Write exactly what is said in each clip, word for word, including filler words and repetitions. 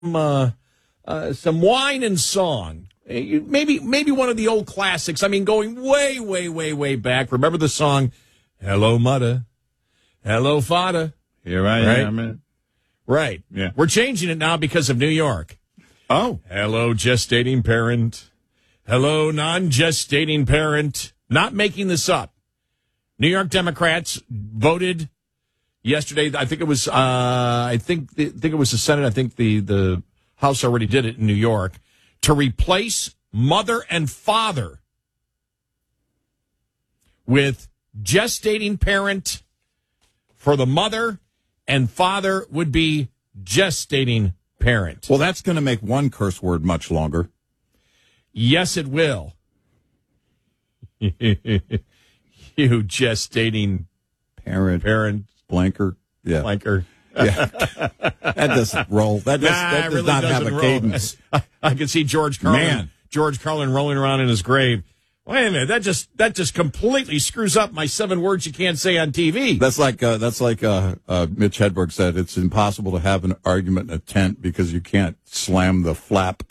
uh, uh, some wine and song. Maybe maybe one of the old classics. I mean, going way, way, way, way back. Remember the song, Hello, Mudda, Hello, Fada. Here I right? am. Right. Yeah. We're changing it now because of New York. Oh. Hello, gestating parent. Hello, non-gestating parent. Not making this up. New York Democrats voted yesterday. I think it was. Uh, I think. I think it was the Senate. I think the the House already did it in New York to replace mother and father with gestating parent for the mother, and father would be gestating parent. Well, that's going to make one curse word much longer. Yes, it will. You gestating parent, parent, blanker, yeah, blanker. Yeah, that doesn't roll. That does, nah, that does really not have a roll. cadence. I, I can see George Carlin, Man. George Carlin rolling around in his grave. Wait a minute, that just that just completely screws up my seven words you can't say on T V. That's like uh, that's like uh, uh, Mitch Hedberg said. It's impossible to have an argument in a tent because you can't slam the flap.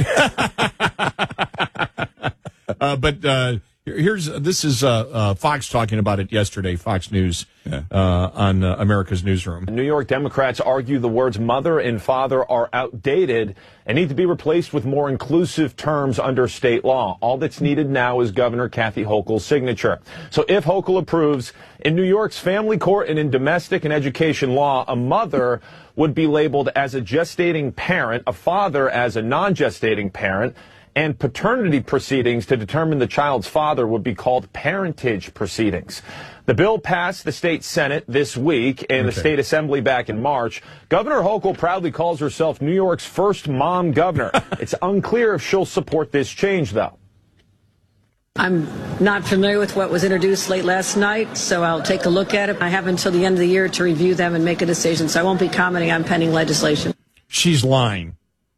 uh, but uh, here's this is uh, uh, Fox talking about it yesterday. Fox News yeah. uh, on uh, America's Newsroom. New York Democrats argue the words mother and father are outdated and need to be replaced with more inclusive terms under state law. All that's needed now is Governor Kathy Hochul's signature. So if Hochul approves, in New York's family court and in domestic and education law, a mother would be labeled as a gestating parent, a father as a non-gestating parent, and paternity proceedings to determine the child's father would be called parentage proceedings. The bill passed the state Senate this week and okay. the state assembly back in March. Governor Hochul proudly calls herself New York's first mom governor. It's unclear if she'll support this change, though. I'm not familiar with what was introduced late last night, so I'll take a look at it. I have until the end of the year to review them and make a decision, so I won't be commenting on pending legislation. She's lying.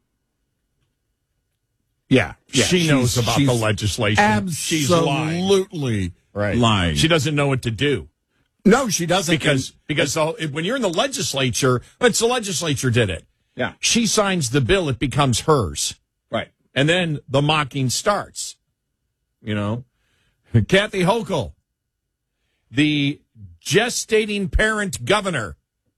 Yeah, yeah, she knows about the legislation. Absolutely She's lying. lying. She doesn't know what to do. No, she doesn't. Because because all, when you're in the legislature, it's the legislature did it. Yeah. She signs the bill, it becomes hers. Right. And then the mocking starts. You know? Kathy Hochul, the gestating parent governor.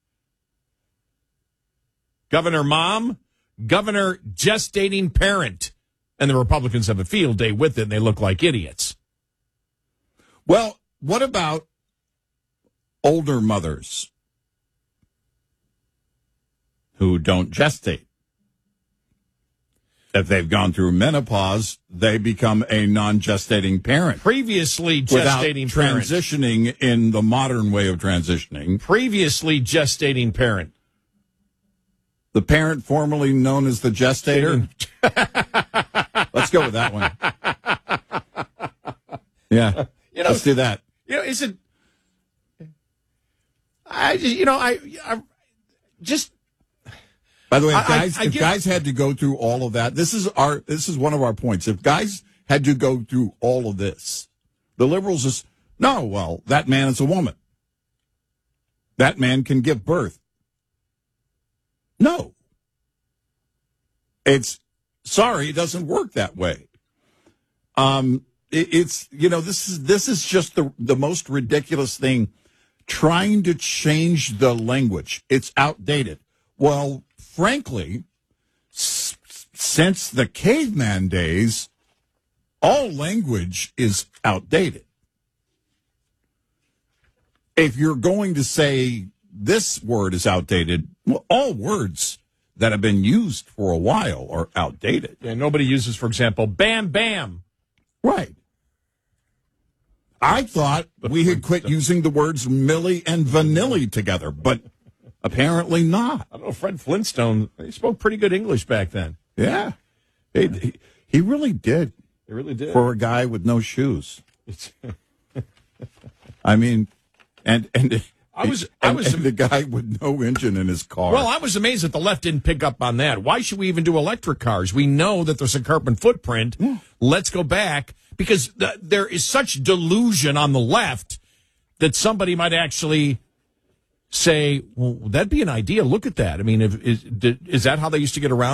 Governor Mom, Governor gestating parent. And the Republicans have a field day with it, and they look like idiots. Well, what about older mothers who don't gestate? If they've gone through menopause, they become a non-gestating parent. Previously gestating without parent. transitioning in the modern way of transitioning. Previously gestating parent. The parent formerly known as the gestator? Let's go with that one. Yeah, you know, let's do that. You know, is it? I you know I, I just. By the way, if guys, I, I, I if give, guys had to go through all of that, this is our this is one of our points. If guys had to go through all of this, the liberals just no. Well, that man is a woman. That man can give birth. No. It's sorry, it doesn't work that way. Um, it, it's you know this is this is just the the most ridiculous thing. Trying to change the language, it's outdated. Well, frankly, s- since the caveman days, all language is outdated. If you're going to say this word is outdated, well, all words that have been used for a while are outdated. Yeah, nobody uses, for example, bam, bam. Right. I thought we had quit using the words Millie and Vanilli together, but apparently not. I don't know, Fred Flintstone, he spoke pretty good English back then. Yeah. He, he, he really did. He really did. For a guy with no shoes. I mean, and... and I was, I was and the guy with no engine in his car. Well, I was amazed that the left didn't pick up on that. Why should we even do electric cars? We know that there's a carbon footprint. Yeah. Let's go back because the, there is such delusion on the left that somebody might actually say, well, that'd be an idea. Look at that. I mean, if, is, is that how they used to get around?